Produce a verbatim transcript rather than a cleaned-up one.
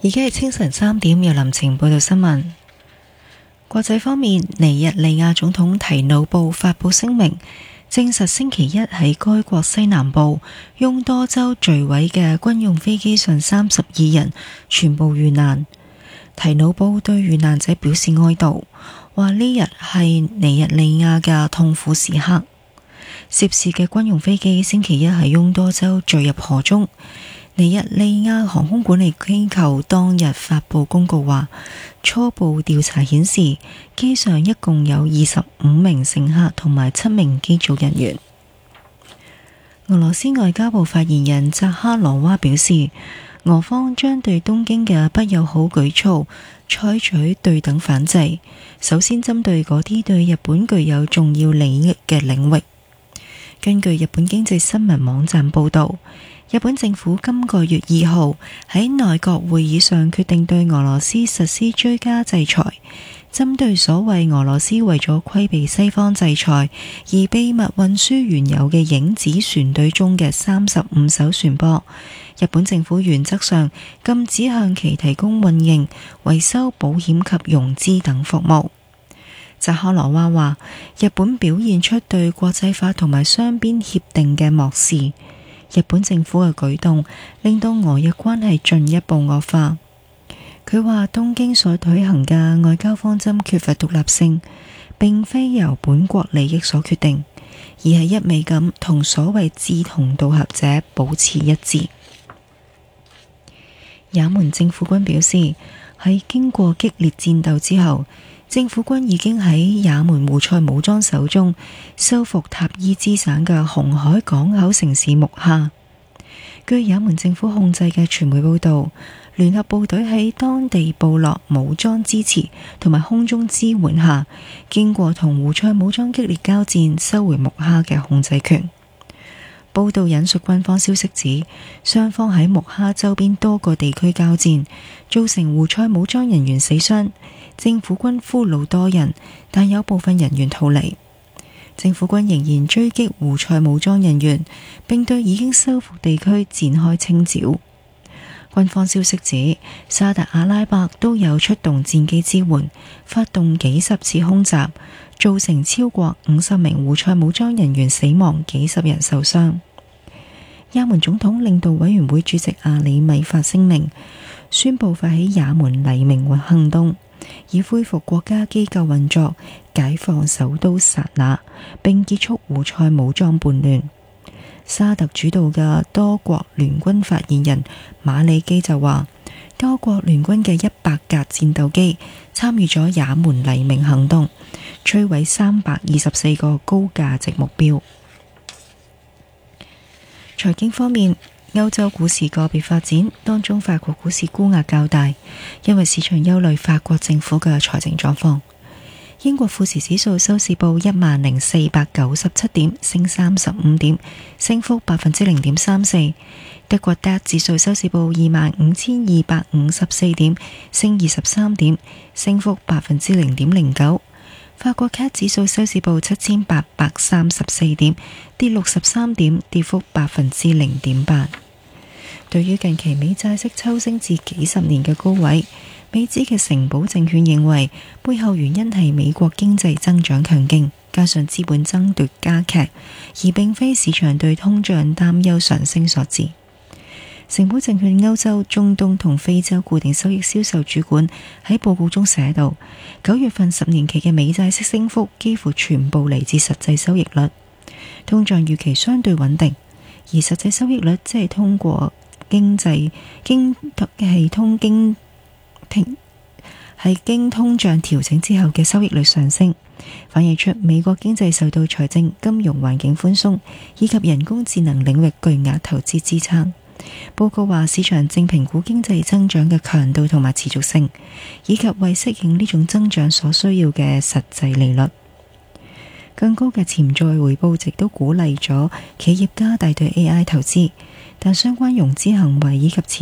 而家係清晨三點，由林晴報道新聞。國際方面，尼日利亞總統提努布發佈聲明，證實星期一喺該國西南部翁多州墜毀嘅軍用飛機上三十二人全部遇難。提努布對遇難者表示哀悼，話呢日係尼日利亞嘅痛苦時刻。涉事嘅軍用飛機星期一喺翁多州墜入河中。尼日利亞航空管理機構當日發佈公告話，初步調查顯示，機上一共有二十五名乘客同埋七名機組人員。俄羅斯外交部發言人扎哈羅娃表示，俄方將對東京嘅不友好舉措採取對等反制，首先針對嗰啲對日本具有重要利益嘅領域。根據日本經濟新聞網站報道，日本政府今個月二號喺內閣會議上決定對俄羅斯實施追加制裁，針對所謂俄羅斯為咗規避西方制裁而秘密運輸原有嘅影子船隊中嘅三十五艘船舶，日本政府原則上禁止向其提供運營、維修、保險及融資等服務。扎哈羅娃話，日本表現出對國際法同埋雙邊協定嘅漠視。日本政府嘅舉動令到俄日關係進一步惡化。佢話東京所推行嘅外交方針缺乏獨立性，並非由本國利益所決定，而係一味咁同所謂志同道合者保持一致。也門政府軍表示，喺經過激烈戰鬥之後，政府軍已經喺也門胡塞武裝手中收復塔伊茲省嘅紅海港口城市木哈。據也門政府控制嘅傳媒報道，聯合部隊喺當地部落武裝支持同埋空中支援下，經過同胡塞武裝激烈交戰，收回木哈嘅控制權。報道引述軍方消息指，雙方喺木哈周邊多個地區交戰，造成胡塞武裝人員死傷，政府軍俘虜多人，但有部分人員逃離。政府軍仍然追擊胡塞武裝人員，並對已經收復地區展開清剿。軍方消息指，沙特阿拉伯都有出動戰機支援，發動幾十次空襲，造成超過五十名胡塞武裝人員死亡，幾十人受傷。也門總統領導委員會主席阿里米發聲明，宣布發起也門黎明行動，以恢復國家機構運作，解放首都薩那，並結束胡塞武裝叛亂。沙特主導嘅多國聯軍發言人馬里基就話，多國聯軍嘅一百架戰鬥機參與咗也門黎明行動，摧毀三百二十四個高價值目標。財經方面，歐洲股市個別發展，當中法國股市沽壓較大，因為市場憂慮法國政府嘅財政狀況。英國富時指數收市報一萬零四百九十七點，升三十五點，升幅百分之零點三四。德國 D A X 指數收市報二萬五千二百五十四點，升二十三點，升幅百分之零點零九。法國 C A C 指數收市報七千八百三十四點，跌六十三點，跌幅百分之零點八。對於近期美債息抽升至幾十年嘅高位，美資嘅城堡證券認為背後原因係美國經濟增長強勁，加上資本爭奪加劇，而並非市場對通脹擔憂上升所致。城堡證券歐洲、中東同非洲固定收益銷售主管喺報告中寫道，九月份十年期嘅美債息升幅幾乎全部嚟自實際收益率，通脹預期相對穩定，而實際收益率即係通過經濟經係通經停係經通脹調整之後嘅收益率上升，反映出美國經濟受到財政、金融環境寬鬆以及人工智能領域巨額投資支撐。報告話，市場正評估經濟增長嘅強度同埋持續性，以及為適應呢種增長所需要嘅實際利率。更高嘅潛在回報值都鼓勵咗企業加大對 A I 投資，但相關融資行為以及持